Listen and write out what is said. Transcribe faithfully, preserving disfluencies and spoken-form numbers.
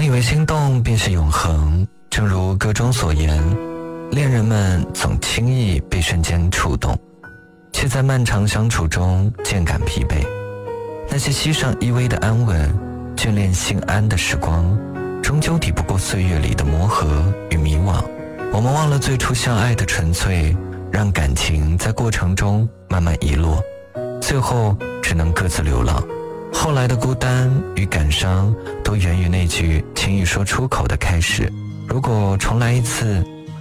以为心动便是永恒，正如歌中所言，恋人们总轻易被瞬间触动，却在漫长相处中渐感疲惫。那些膝上依偎的安稳，眷恋心安的时光，终究抵不过岁月里的磨合与迷惘。我们忘了最初相爱的纯粹，让感情在过程中慢慢遗落，最后只能各自流浪。后来的孤单与感伤，都源于那句轻易说出口的开始。如果重来一次，